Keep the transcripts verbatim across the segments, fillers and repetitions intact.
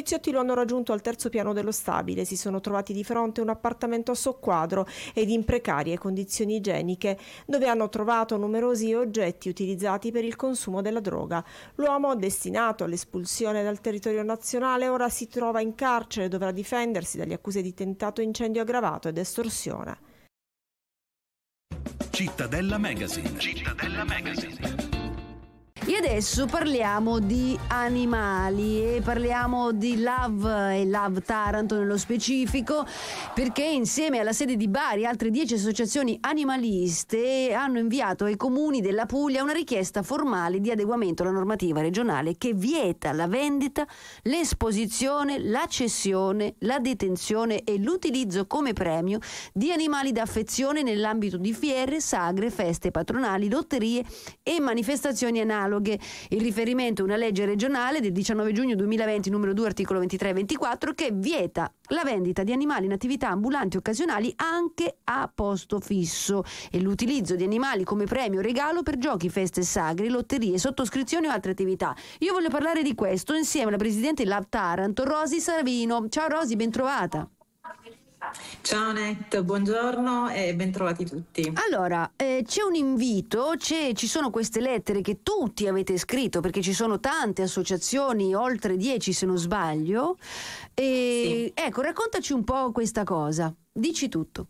poliziotti lo hanno raggiunto al terzo piano dello stabile, si sono trovati di fronte a un appartamento a soqquadro ed in precarie condizioni igieniche, dove hanno trovato numerosi oggetti utilizzati per il consumo della droga. L'uomo, destinato all'espulsione dal territorio nazionale, ora si trova in carcere e dovrà difendersi dalle accuse di tentato incendio aggravato ed estorsione. Cittadella Magazine. Cittadella Magazine. E adesso parliamo di animali e parliamo di Love e Love Taranto nello specifico, perché insieme alla sede di Bari altre dieci associazioni animaliste hanno inviato ai comuni della Puglia una richiesta formale di adeguamento alla normativa regionale che vieta la vendita, l'esposizione, la cessione, la detenzione e l'utilizzo come premio di animali d'affezione nell'ambito di fiere, sagre, feste patronali, lotterie e manifestazioni analoghe. Il riferimento è una legge regionale del diciannove giugno duemilaventi, numero due, articolo ventitré e ventiquattro, che vieta la vendita di animali in attività ambulanti occasionali anche a posto fisso e l'utilizzo di animali come premio o regalo per giochi, feste, sagre, lotterie, sottoscrizioni o altre attività. Io voglio parlare di questo insieme alla presidente Love Taranto, Rosy Savino. Ciao Rosy, ben trovata. Ciao Net, buongiorno e bentrovati tutti. Allora, eh, c'è un invito, c'è, ci sono queste lettere che tutti avete scritto, perché ci sono tante associazioni, oltre dieci se non sbaglio, e sì. Ecco, raccontaci un po' questa cosa, dici tutto.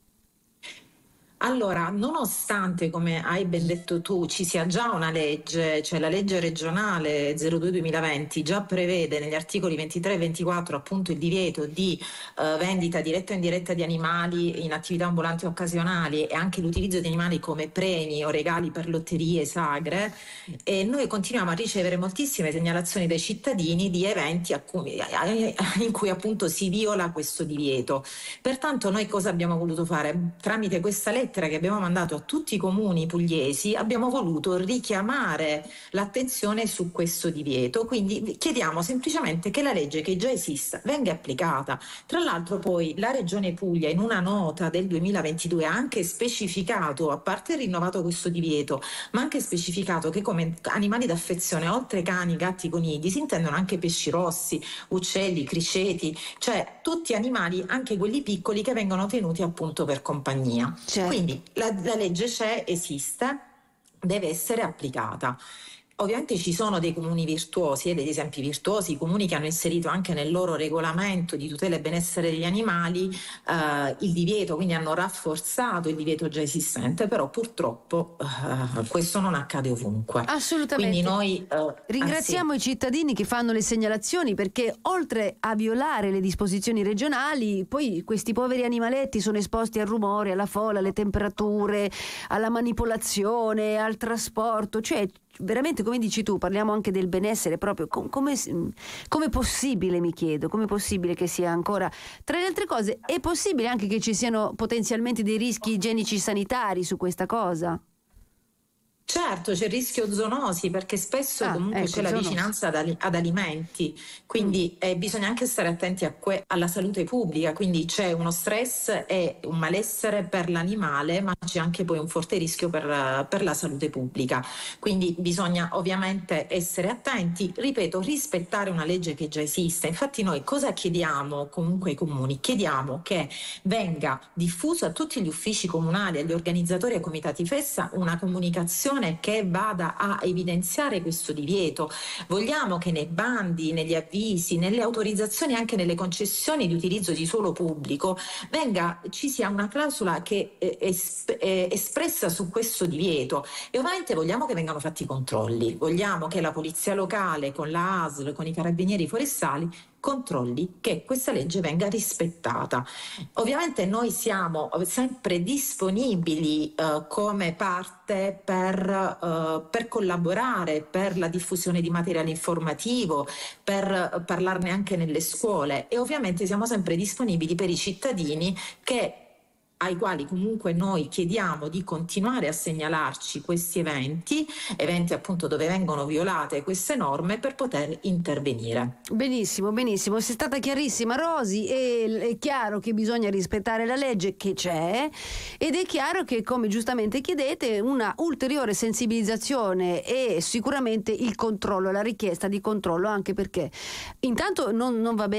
Allora, nonostante, come hai ben detto tu, ci sia già una legge, cioè la legge regionale zero due duemilaventi già prevede negli articoli ventitré e ventiquattro appunto il divieto di uh, vendita diretta o indiretta di animali in attività ambulanti occasionali e anche l'utilizzo di animali come premi o regali per lotterie, sagre, e noi continuiamo a ricevere moltissime segnalazioni dai cittadini di eventi a cui, in cui appunto si viola questo divieto. Pertanto noi cosa abbiamo voluto fare? Tramite questa legge che abbiamo mandato a tutti i comuni pugliesi abbiamo voluto richiamare l'attenzione su questo divieto, quindi chiediamo semplicemente che la legge che già esista venga applicata. Tra l'altro poi la Regione Puglia in una nota del duemilaventidue ha anche specificato, a parte rinnovato questo divieto, ma anche specificato che come animali d'affezione oltre cani, gatti, conigli si intendono anche pesci rossi, uccelli, criceti, cioè tutti animali, anche quelli piccoli, che vengono tenuti appunto per compagnia. Certo. Quindi la, la legge c'è, esiste, deve essere applicata. Ovviamente ci sono dei comuni virtuosi e degli esempi virtuosi, comuni che hanno inserito anche nel loro regolamento di tutela e benessere degli animali eh, il divieto, quindi hanno rafforzato il divieto già esistente, però purtroppo eh, questo non accade ovunque. Assolutamente. Quindi noi eh, ringraziamo ah, sì. i cittadini che fanno le segnalazioni, perché oltre a violare le disposizioni regionali, poi questi poveri animaletti sono esposti al rumore, alla folla, alle temperature, alla manipolazione, al trasporto, cioè veramente, come dici tu, parliamo anche del benessere proprio. Com- come come possibile, mi chiedo, come è possibile che sia ancora, tra le altre cose, è possibile anche che ci siano potenzialmente dei rischi igienici sanitari su questa cosa? Certo, c'è il rischio zoonosi, perché spesso ah, comunque ecco, c'è la zoonosi. vicinanza ad, ali- ad alimenti, quindi mm. eh, bisogna anche stare attenti a que- alla salute pubblica, quindi c'è uno stress e un malessere per l'animale, ma c'è anche poi un forte rischio per, uh, per la salute pubblica, quindi bisogna ovviamente essere attenti, ripeto, rispettare una legge che già esiste. Infatti noi cosa chiediamo comunque ai comuni? Chiediamo che venga diffuso a tutti gli uffici comunali, agli organizzatori e ai comitati festa una comunicazione che vada a evidenziare questo divieto. Vogliamo che nei bandi, negli avvisi, nelle autorizzazioni, anche nelle concessioni di utilizzo di suolo pubblico venga, ci sia una clausola che è, è, è espressa su questo divieto, e ovviamente vogliamo che vengano fatti i controlli, vogliamo che la polizia locale con la A S L, con i carabinieri forestali controlli che questa legge venga rispettata. Ovviamente noi siamo sempre disponibili eh, come parte per, eh, per collaborare per la diffusione di materiale informativo, per eh, parlarne anche nelle scuole, e ovviamente siamo sempre disponibili per i cittadini che ai quali comunque noi chiediamo di continuare a segnalarci questi eventi, eventi appunto dove vengono violate queste norme, per poter intervenire. Benissimo, benissimo, sei stata chiarissima Rosy, e è chiaro che bisogna rispettare la legge che c'è, ed è chiaro che, come giustamente chiedete, una ulteriore sensibilizzazione e sicuramente il controllo, la richiesta di controllo, anche perché intanto non, non va bene